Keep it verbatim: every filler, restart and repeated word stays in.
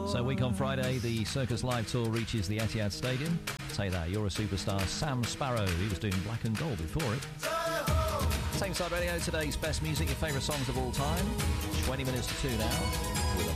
So a week on Friday, the Circus Live Tour reaches the Etihad Stadium. Say that, You're a Superstar. Sam Sparrow, he was doing Black and Gold before it. Same Side Radio, today's best music, your favourite songs of all time. twenty minutes to two now, with a